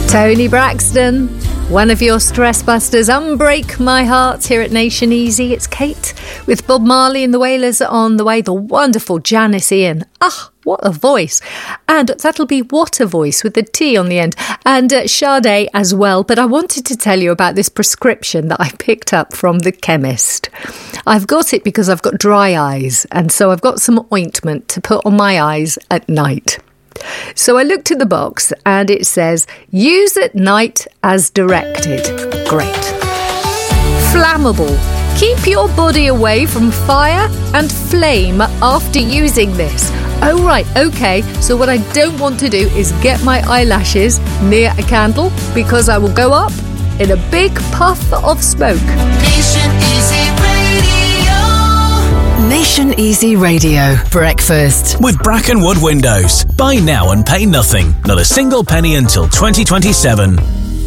Tony Braxton, one of your stress busters. Unbreak My Heart here at Nation Easy. It's Kate with Bob Marley and the Wailers on the way. The wonderful Janice Ian. Ah, what a voice. And that'll be What a Voice with the T on the end. And Sade as well. But I wanted to tell you about this prescription that I picked up from the chemist. I've got it because I've got dry eyes. And so I've got some ointment to put on my eyes at night. So I looked at the box and it says, use at night as directed. Great. Flammable. Keep your body away from fire and flame after using this. Oh, right, okay. So what I don't want to do is get my eyelashes near a candle because I will go up in a big puff of smoke. Nation Easy Radio. Nation Easy Radio. Breakfast. With Brackenwood Windows. Buy now and pay nothing. Not a single penny until 2027.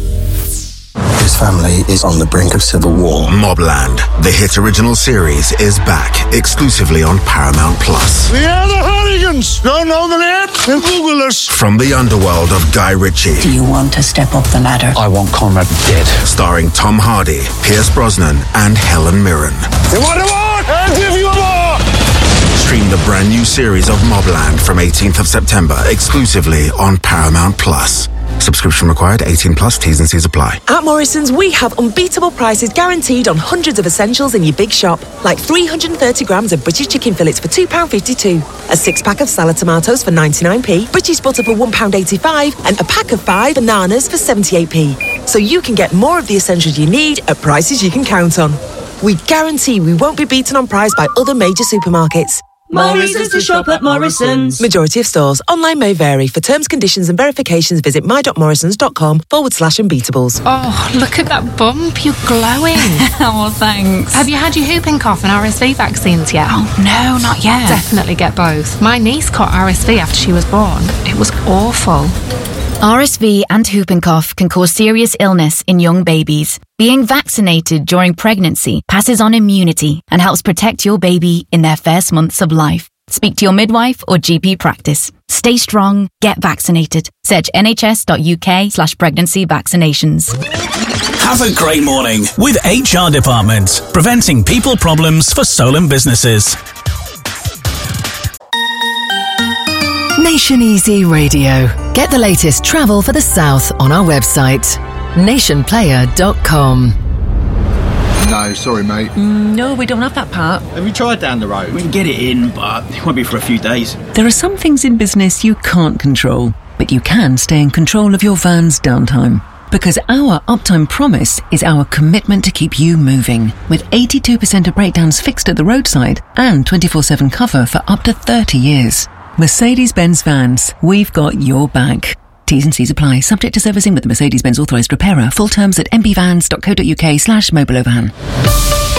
His family is on the brink of civil war. Mobland, the hit original series, is back exclusively on Paramount Plus. We are the Hooligans. Don't know the name? Then Google us. From the underworld of Guy Ritchie. Do you want to step up the ladder? I want Conrad dead. Starring Tom Hardy, Pierce Brosnan, and Helen Mirren. You want a war? I'll give you a war. Stream the brand new series of Mobland from 18th of September exclusively on Paramount Plus. Subscription required, 18 plus, T's and C's apply. At Morrison's, we have unbeatable prices guaranteed on hundreds of essentials in your big shop, like 330 grams of British chicken fillets for £2.52, a 6-pack of salad tomatoes for 99p, British butter for £1.85, and a pack of 5 bananas for 78p. So you can get more of the essentials you need at prices you can count on. We guarantee we won't be beaten on price by other major supermarkets. Morrison's to shop at Morrison's. Majority of stores. Online may vary. For terms, conditions and verifications, visit my.morrisons.com/unbeatables. Oh, look at that bump. You're glowing. Oh, thanks. Have you had your whooping cough and RSV vaccines yet? Oh, no, not yet. Definitely get both. My niece caught RSV after she was born. It was awful. RSV and whooping cough can cause serious illness in young babies. Being vaccinated during pregnancy passes on immunity and helps protect your baby in their first months of life. Speak to your midwife or GP practice. Stay strong, get vaccinated. Search nhs.uk/pregnancy vaccinations. Have a great morning with HR Department, preventing people problems for Solent businesses. Nation Easy Radio. Get the latest travel for the South on our website, nationplayer.com. No, sorry, mate. No, we don't have that part. Have you tried down the road? We can get it in, but it won't be for a few days. There are some things in business you can't control, but you can stay in control of your van's downtime. Because our uptime promise is our commitment to keep you moving, with 82% of breakdowns fixed at the roadside and 24/7 cover for up to 30 years. Mercedes-Benz Vans, we've got your back. T's and C's apply, subject to servicing with the Mercedes-Benz authorised repairer. Full terms at mbvans.co.uk/mobilovan.